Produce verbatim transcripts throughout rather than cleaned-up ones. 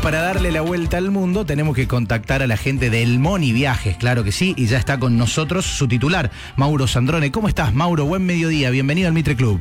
para darle la vuelta al mundo tenemos que contactar a la gente de El Moni Viajes, claro que sí, y ya está con nosotros su titular, Mauro Sandrone. ¿Cómo estás, Mauro? Buen mediodía, bienvenido al Mitre Club.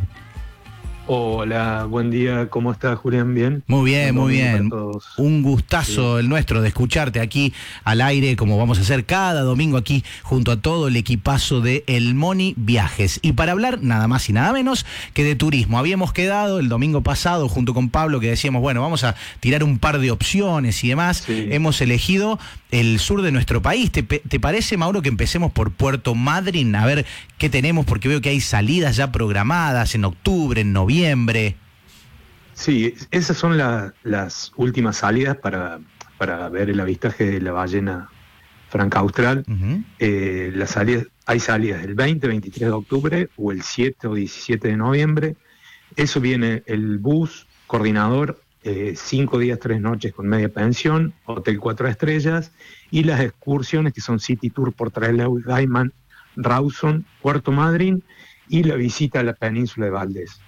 Hola, buen día, ¿cómo estás, Julián? ¿Bien? Muy bien, muy bien. Un gustazo sí. el nuestro de escucharte aquí al aire, como vamos a hacer cada domingo aquí, junto a todo el equipazo de El Moni Viajes. Y para hablar nada más y nada menos que de turismo. Habíamos quedado el domingo pasado junto con Pablo que decíamos, bueno, vamos a tirar un par de opciones y demás. Sí. Hemos elegido el sur de nuestro país. ¿Te, ¿Te parece, Mauro, que empecemos por Puerto Madryn? A ver qué tenemos, porque veo que hay salidas ya programadas en octubre, en noviembre. Sí, esas son la, las últimas salidas para, para ver el avistaje de la ballena franca austral. Uh-huh. eh, las salidas, hay salidas el veinte, veintitrés de octubre o el siete o diecisiete de noviembre. Eso viene el bus coordinador, eh, cinco días, tres noches con media pensión, hotel cuatro estrellas, y las excursiones que son City Tour por Trelew, Gaiman, Rawson, Puerto Madryn y la visita a la península de Valdés.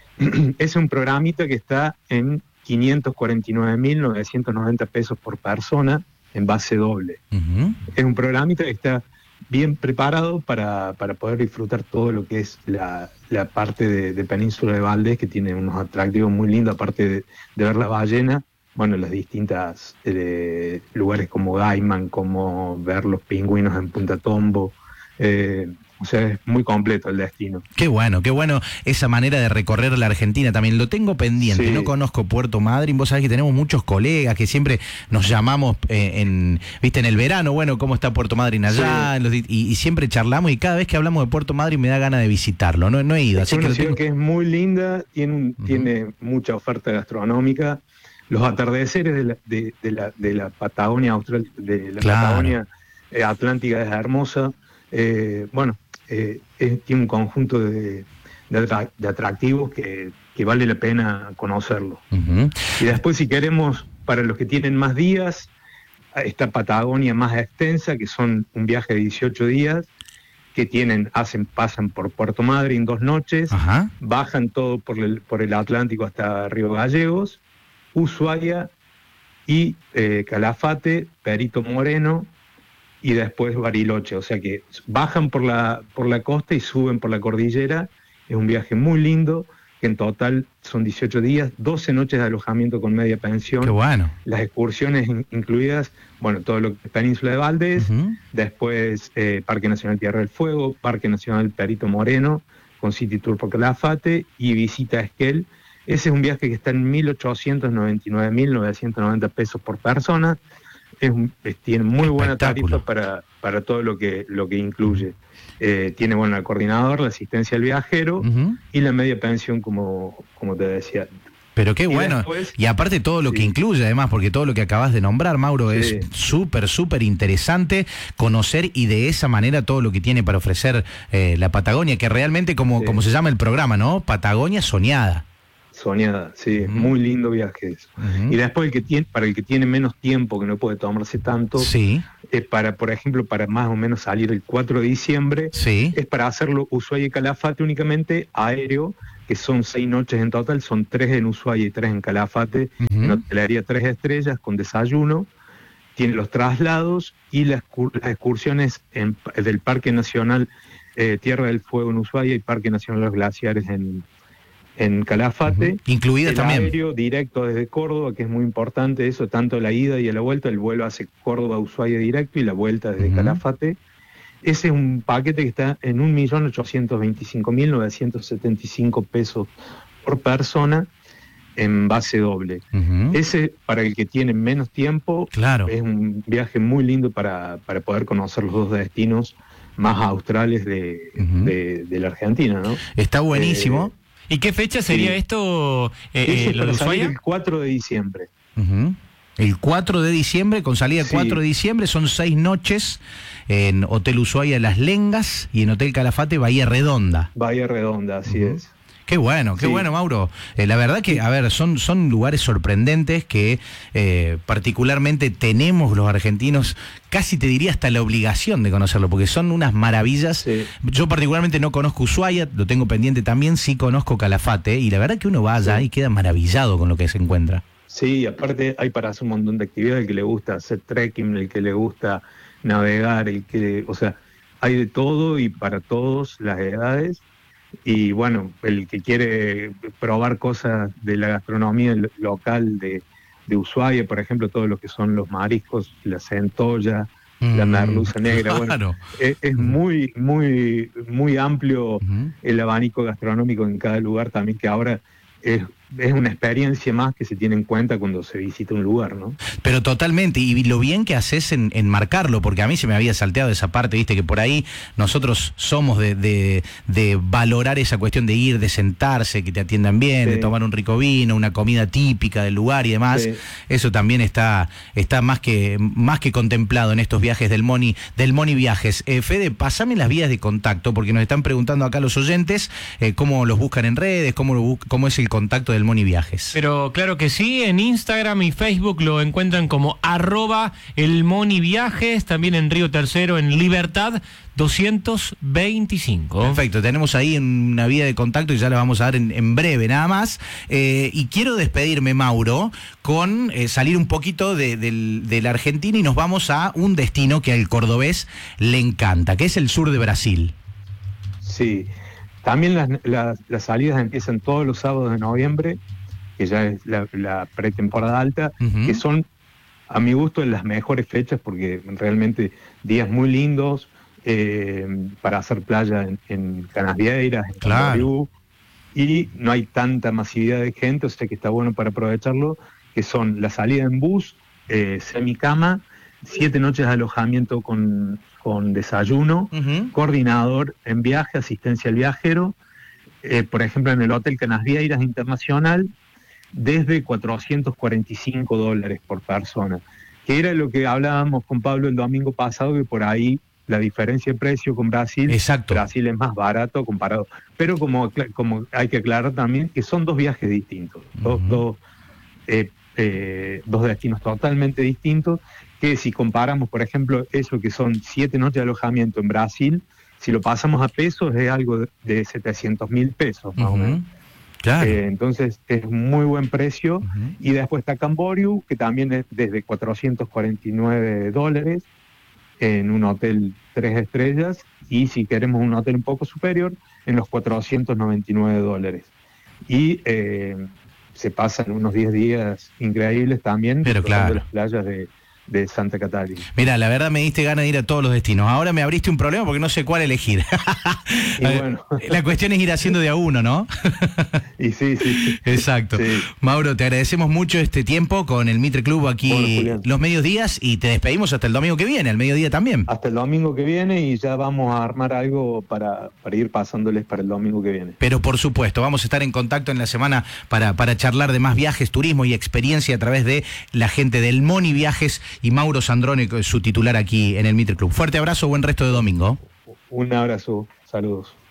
Es un programita que está en quinientos cuarenta y nueve mil novecientos noventa pesos por persona en base doble. Uh-huh. Es un programita que está bien preparado para, para poder disfrutar todo lo que es la, la parte de, de Península de Valdés, que tiene unos atractivos muy lindos, aparte de, de ver la ballena. Bueno, las distintas eh, lugares como Gaiman, como ver los pingüinos en Punta Tombo. Eh, O sea, es muy completo el destino. Qué bueno, qué bueno esa manera de recorrer la Argentina también. Lo tengo pendiente, sí. No conozco Puerto Madryn. Vos sabés que tenemos muchos colegas que siempre nos llamamos eh, en, viste, en el verano, bueno, ¿cómo está Puerto Madryn allá? Sí. Los, y, y siempre charlamos, y cada vez que hablamos de Puerto Madryn me da ganas de visitarlo. No, no he ido. Es así una que, ciudad tengo... que es muy linda, tiene, uh-huh. tiene mucha oferta gastronómica. Los atardeceres de la, de, de la, de la Patagonia Austral, de la claro. Patagonia eh, Atlántica es hermosa. Eh, bueno, Eh, eh, tiene un conjunto de, de, atra- de atractivos que, que vale la pena conocerlo. Uh-huh. Y después, si queremos, para los que tienen más días, esta Patagonia más extensa, que son un viaje de dieciocho días, que tienen, hacen, pasan por Puerto Madryn dos noches, uh-huh. bajan todo por el, por el Atlántico hasta Río Gallegos, Ushuaia y eh, Calafate, Perito Moreno, y después Bariloche, o sea que bajan por la por la costa y suben por la cordillera. Es un viaje muy lindo, que en total son dieciocho días, doce noches de alojamiento con media pensión. Qué bueno. Las excursiones in- incluidas, bueno, todo lo que es Península de Valdés, uh-huh. después eh, Parque Nacional Tierra del Fuego, Parque Nacional Perito Moreno, con City Tour por Calafate y visita a Esquel. Ese es un viaje que está en mil ochocientos noventa y nueve mil novecientos noventa pesos por persona. Es un, es, tiene muy buena tarifa para, para todo lo que, lo que incluye. Eh, tiene, bueno, el coordinador, la asistencia al viajero uh-huh. y la media pensión, como, como te decía. Pero qué y bueno, después, y aparte todo lo sí. que incluye, además, porque todo lo que acabas de nombrar, Mauro, sí. es súper, súper interesante conocer, y de esa manera todo lo que tiene para ofrecer eh, la Patagonia, que realmente, como, sí. como se llama el programa, ¿no? Patagonia soñada. Soñada, sí, uh-huh. muy lindo viaje eso. Uh-huh. Y después, el que tiene, para el que tiene menos tiempo, que no puede tomarse tanto, sí. es para, por ejemplo, para más o menos salir el cuatro de diciembre, sí. es para hacerlo Ushuaia y Calafate únicamente, aéreo, que son seis noches en total, son tres en Ushuaia y tres en Calafate, uh-huh. en hotelería tres estrellas, con desayuno, tiene los traslados y las, las excursiones en, del Parque Nacional eh, Tierra del Fuego en Ushuaia y Parque Nacional Los Glaciares en en Calafate, uh-huh. incluidas también. El aéreo directo desde Córdoba, que es muy importante eso, tanto la ida y la vuelta. El vuelo hace Córdoba-Ushuaia directo y la vuelta desde uh-huh. Calafate. Ese es un paquete que está en un millón ochocientos veinticinco mil novecientos setenta y cinco pesos por persona en base doble. Uh-huh. Ese, para el que tiene menos tiempo, claro. es un viaje muy lindo para, para poder conocer los dos destinos más australes de, uh-huh. de, de la Argentina, ¿no? Está buenísimo. Eh, ¿Y qué fecha sería sí. esto, eh, eh, lo de Ushuaia? El cuatro de diciembre. Uh-huh. El cuatro de diciembre, con salida sí. cuatro de diciembre, son seis noches en Hotel Ushuaia Las Lengas y en Hotel Calafate Bahía Redonda. Bahía Redonda, así uh-huh. es. Qué bueno, qué sí. bueno, Mauro. Eh, la verdad que, a ver, son, son lugares sorprendentes que eh, particularmente tenemos los argentinos, casi te diría hasta la obligación de conocerlo, porque son unas maravillas. Sí. Yo particularmente no conozco Ushuaia, lo tengo pendiente también, sí conozco Calafate, y la verdad que uno va allá sí. y queda maravillado con lo que se encuentra. Sí, aparte hay para hacer un montón de actividades, el que le gusta hacer trekking, el que le gusta navegar, el que, o sea, hay de todo y para todos las edades. Y bueno, el que quiere probar cosas de la gastronomía local de, de Ushuaia, por ejemplo, todo lo que son los mariscos, la centolla, mm, la merluza negra, claro. Bueno, es, es muy, muy, muy amplio uh-huh. el abanico gastronómico en cada lugar también, que ahora es es una experiencia más que se tiene en cuenta cuando se visita un lugar, ¿no? Pero totalmente, y lo bien que haces en, en marcarlo, porque a mí se me había salteado esa parte, viste, que por ahí nosotros somos de, de, de valorar esa cuestión de ir, de sentarse, que te atiendan bien, sí. de tomar un rico vino, una comida típica del lugar y demás. Sí. Eso también está, está más que, más que contemplado en estos viajes del Moni, del Moni Viajes. Eh, Fede, pasame las vías de contacto, porque nos están preguntando acá los oyentes eh, cómo los buscan en redes, cómo, lo, cómo es el contacto de del Moni Viajes. Pero claro que sí, en Instagram y Facebook lo encuentran como arroba el Moni Viajes, también en Río Tercero, en Libertad doscientos veinticinco. Perfecto, tenemos ahí una vía de contacto y ya la vamos a dar en, en breve, nada más. Eh, y quiero despedirme, Mauro, con eh, salir un poquito de, de, de la Argentina y nos vamos a un destino que al cordobés le encanta, que es el sur de Brasil. Sí. También las, las, las salidas empiezan todos los sábados de noviembre, que ya es la, la pretemporada alta, uh-huh. que son, a mi gusto, las mejores fechas, porque realmente días muy lindos eh, para hacer playa en, en Canasvieiras, en claro. Camboriú, y no hay tanta masividad de gente, o sea que está bueno para aprovecharlo, que son la salida en bus, eh, semicama, siete noches de alojamiento con... con desayuno, uh-huh. coordinador en viaje, asistencia al viajero, eh, por ejemplo en el Hotel Canasvieiras Internacional, desde cuatrocientos cuarenta y cinco dólares por persona, que era lo que hablábamos con Pablo el domingo pasado, que por ahí la diferencia de precio con Brasil, Exacto. Brasil es más barato comparado, pero como, como hay que aclarar también que son dos viajes distintos, uh-huh. dos, dos, eh, eh, dos destinos totalmente distintos, que si comparamos, por ejemplo, eso que son siete noches de alojamiento en Brasil, si lo pasamos a pesos es algo de setecientos mil pesos, más uh-huh. o menos. Claro. Eh, entonces es muy buen precio. Uh-huh. Y después está Camboriú, que también es desde cuatrocientos cuarenta y nueve dólares, en un hotel tres estrellas, y si queremos un hotel un poco superior, en los cuatrocientos noventa y nueve dólares. Y eh, se pasan unos diez días increíbles también, pero claro. las playas de... de Santa Catalina. Mira, la verdad me diste ganas de ir a todos los destinos. Ahora me abriste un problema porque no sé cuál elegir. Y bueno. La cuestión es ir haciendo de a uno, ¿no? Y sí, sí. Exacto. Sí. Mauro, te agradecemos mucho este tiempo con el Mitre Club aquí bueno, los medios días y te despedimos hasta el domingo que viene, al mediodía también. Hasta el domingo que viene y ya vamos a armar algo para, para ir pasándoles para el domingo que viene. Pero por supuesto, vamos a estar en contacto en la semana para, para charlar de más viajes, turismo y experiencia a través de la gente del Moni Viajes y Mauro Sandrone, su titular aquí en el Mitre Club. Fuerte abrazo, buen resto de domingo. Un abrazo, saludos.